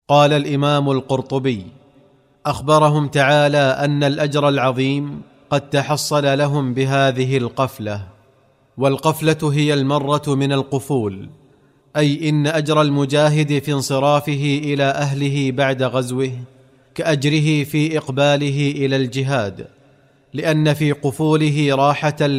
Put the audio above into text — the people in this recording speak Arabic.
قال الإمام القرطبي: أخبرهم تعالى أن الأجر العظيم قد تحصل لهم بهذه القفلة. والقفلة هي المرة من القفول، أي إن أجر المجاهد في انصرافه إلى أهله بعد غزوه كأجره في إقباله إلى الجهاد، لأن في قفوله راحة